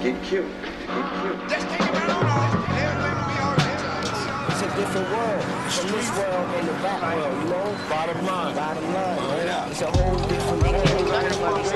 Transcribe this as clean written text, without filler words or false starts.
get killed. Just take it right on. Everything will be all right. It's a different world from this world and the back world, you know? Bottom line. Bottom line, Right man. out. It's a whole different world.